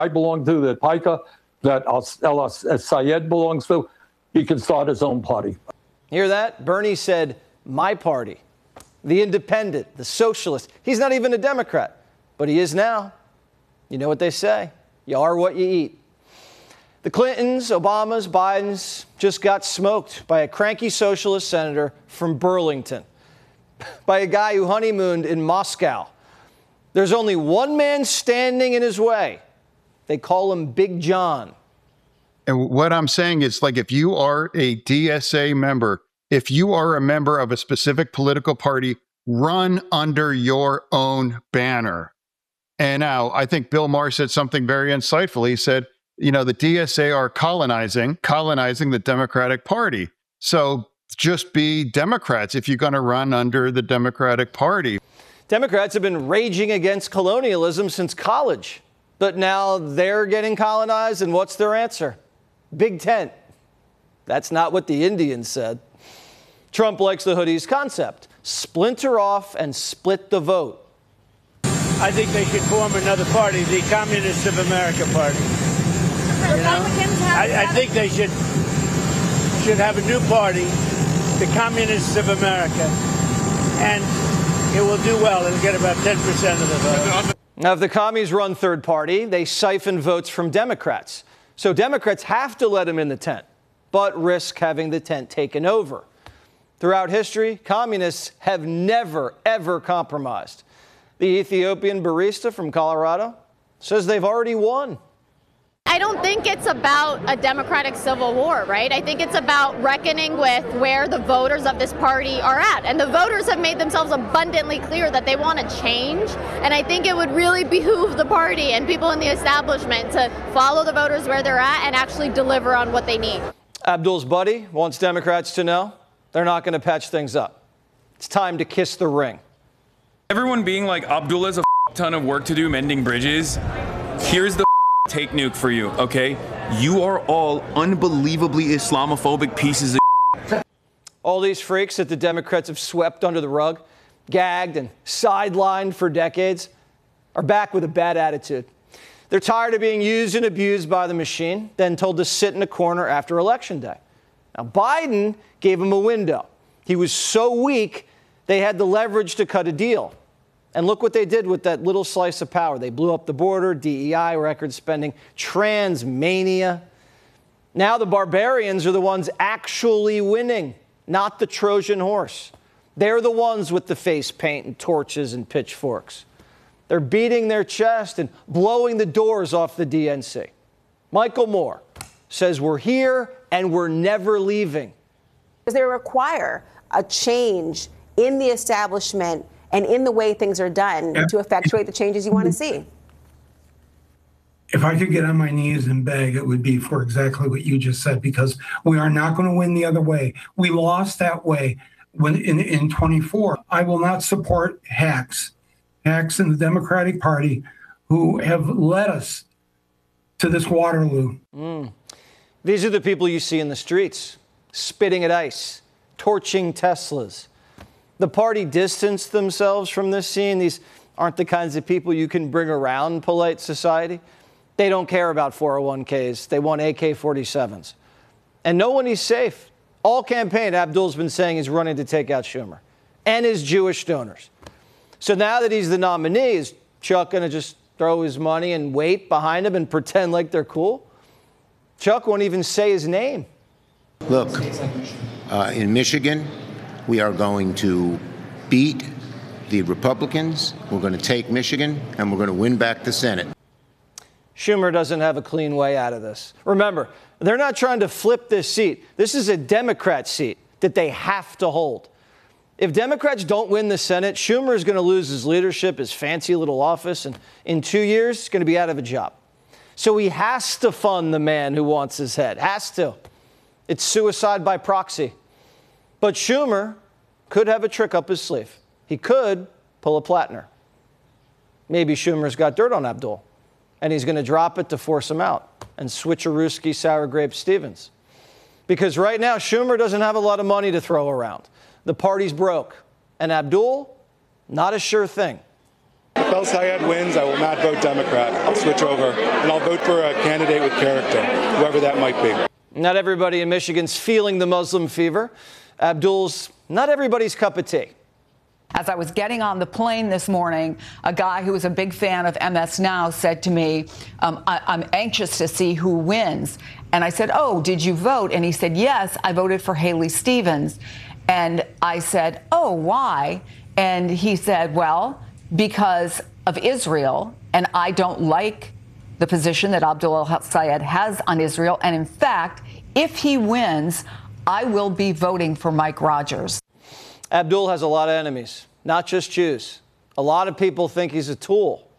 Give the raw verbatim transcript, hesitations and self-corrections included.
I belong to, that Pica, that El Sayed belongs to, he can start his own party. Hear that? Bernie said, my party, the independent, the socialist. He's not even a Democrat, but he is now. You know what they say, you are what you eat. The Clintons, Obamas, Bidens just got smoked by a cranky socialist senator from Burlington, by a guy who honeymooned in Moscow. There's only one man standing in his way. They call him Big John. And what I'm saying is, like, if you are a D S A member, if you are a member of a specific political party, run under your own banner. And now I think Bill Maher said something very insightful. He said, you know, the D S A are colonizing, colonizing the Democratic Party. So just be Democrats if you're going to run under the Democratic Party. Democrats have been raging against colonialism since college, but now they're getting colonized. And what's their answer? Big tent. That's not what the Indians said. Trump likes the hoodies concept. Splinter off and split the vote. I think they should form another party, the Communists of America Party. You know? I, I think they should should have a new party, the Communists of America, and it will do well. It'll get about ten percent of the vote. Now, if the commies run third party, they siphon votes from Democrats. So Democrats have to let them in the tent, but risk having the tent taken over. Throughout history, communists have never, ever compromised. The Ethiopian barista from Colorado says they've already won. I don't think it's about a democratic civil war, right? I think it's about reckoning with where the voters of this party are at. And the voters have made themselves abundantly clear that they want to change. And I think it would really behoove the party and people in the establishment to follow the voters where they're at and actually deliver on what they need. Abdul's buddy wants Democrats to know they're not going to patch things up. It's time to kiss the ring. Everyone being like, Abdul has a ton of work to do mending bridges. Here's the take nuke for you, okay? You are all unbelievably Islamophobic pieces of All these freaks that the Democrats have swept under the rug, gagged and sidelined for decades, are back with a bad attitude. They're tired of being used and abused by the machine, then told to sit in a corner after Election Day. Now, Biden gave him a window. He was so weak, they had the leverage to cut a deal. And look what they did with that little slice of power. They blew up the border, D E I, record spending, trans mania. Now the barbarians are the ones actually winning, not the Trojan horse. They're the ones with the face paint and torches and pitchforks. They're beating their chest and blowing the doors off the D N C. Michael Moore says we're here and we're never leaving. Because they require a change in the establishment and in the way things are done to effectuate the changes you want to see. If I could get on my knees and beg, it would be for exactly what you just said, because we are not going to win the other way. We lost that way when in, in twenty-four. I will not support hacks, hacks in the Democratic Party who have led us to this Waterloo. Mm. These are the people you see in the streets, spitting at ICE, torching Teslas. The party distanced themselves from this scene. These aren't the kinds of people you can bring around polite society. They don't care about four oh one Ks. They want A K forty-sevens. And no one is safe. All campaign, Abdul's been saying he's running to take out Schumer and his Jewish donors. So now that he's the nominee, is Chuck going to just throw his money and wait behind him and pretend like they're cool? Chuck won't even say his name. Look, uh, in Michigan, we are going to beat the Republicans. We're going to take Michigan, and we're going to win back the Senate. Schumer doesn't have a clean way out of this. Remember, they're not trying to flip this seat. This is a Democrat seat that they have to hold. If Democrats don't win the Senate, Schumer is going to lose his leadership, his fancy little office, and in two years, he's going to be out of a job. So he has to fund the man who wants his head. Has to. It's suicide by proxy. But Schumer could have a trick up his sleeve. He could pull a Plattner. Maybe Schumer's got dirt on Abdul, and he's going to drop it to force him out and switcherooski sour grape Stevens. Because right now, Schumer doesn't have a lot of money to throw around. The party's broke. And Abdul, not a sure thing. If El Sayed wins, I will not vote Democrat. I'll switch over, and I'll vote for a candidate with character, whoever that might be. Not everybody in Michigan's feeling the Muslim fever. Abdul's not everybody's cup of tea. As I was getting on the plane this morning, a guy who was a big fan of M S Now said to me, um, I- I'm anxious to see who wins. And I said, oh, did you vote? And he said, yes, I voted for Haley Stevens. And I said, oh, why? And he said, well, because of Israel. And I don't like the position that Abdul El-Sayed has on Israel. And in fact, if he wins, I will be voting for Mike Rogers. Abdul has a lot of enemies, not just Jews. A lot of people think he's a tool